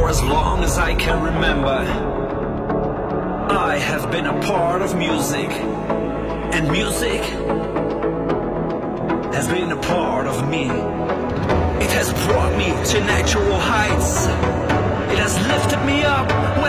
For as long as I can remember, I have been a part of music, and music has been a part of me. It has brought me to natural heights. It has lifted me up